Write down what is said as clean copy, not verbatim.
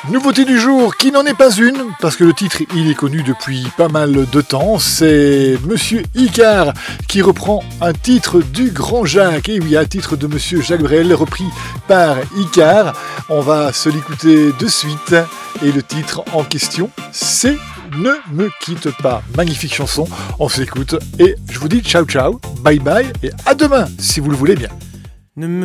Nouveauté du jour, qui n'en est pas une, parce que le titre il est connu depuis pas mal de temps, c'est Monsieur Icare qui reprend un titre du Grand Jacques, et oui, un titre de Monsieur Jacques Brel repris par Icare. On va se l'écouter de suite, et le titre en question c'est Ne me quitte pas. Magnifique chanson, on s'écoute, et je vous dis ciao ciao, bye bye, et à demain si vous le voulez bien. Ne me